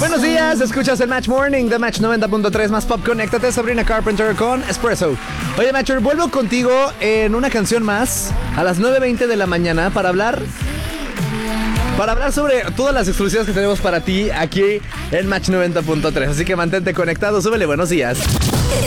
Buenos días, escuchas el Match Morning de Match 90.3 más pop. Conéctate, Sabrina Carpenter con Espresso. Oye, Matcher, vuelvo contigo en una canción más a las 9:20 de la mañana para hablar sobre todas las exclusivas que tenemos para ti aquí en Match 90.3. Así que mantente conectado, súbele, buenos días.